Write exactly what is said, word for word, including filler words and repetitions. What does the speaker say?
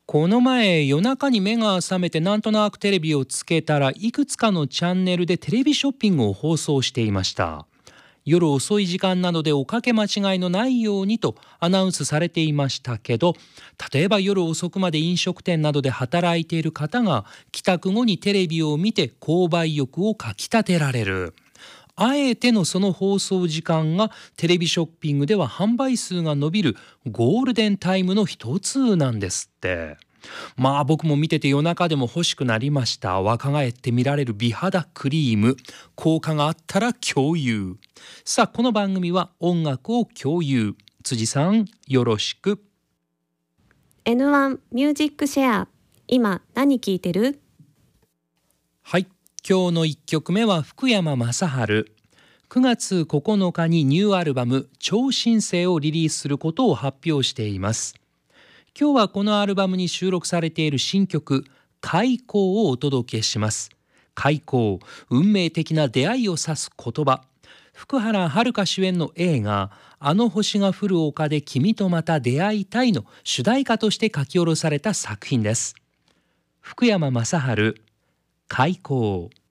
この前夜中に目が覚めてなんとなくテレビをつけたらいくつかのチャンネルでテレビショッピングを放送していました。夜遅い時間などでおかけ間違いのないようにとアナウンスされていましたけど、例えば夜遅くまで飲食店などで働いている方が帰宅後にテレビを見て購買欲をかきたてられる。あえてのその放送時間がテレビショッピングでは販売数が伸びるゴールデンタイムの一つなんですって。まあ僕も見てて夜中でも欲しくなりました。若返って見られる美肌クリーム、効果があったら共有。さあこの番組は音楽を共有。辻さんよろしく。 エヌワン ミュージックシェア、今何聴いてる？ はい、今日のいっきょくめは福山雅治。くがつここのかにニューアルバム超新星をリリースすることを発表しています。今日はこのアルバムに収録されている新曲開口をお届けします。開口、運命的な出会いを指す言葉。福原遥主演の映画あの星が降る丘で君とまた出会いたいの主題歌として書き下ろされた作品です。福山雅治、開口。